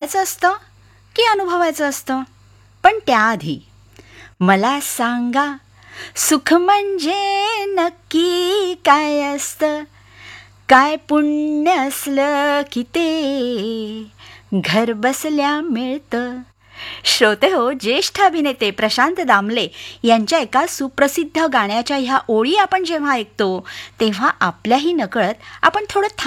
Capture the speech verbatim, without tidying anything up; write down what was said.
ऐकायचं असतं की अनुभवायचं असतं? पण त्याआधी मला सांगा, सुख म्हणजे नक्की काय असतं? काय पुण्य असलं की ते घर बसल्या मिळतं? श्रोते हो, ज्येष्ठ अभिनेते प्रशांत दामले यांच्या एका सुप्रसिद्ध गाण्याच्या ह्या ओळी आपण जेव्हा ऐकतो तेव्हा आपल्याही नकळत आपण थोडं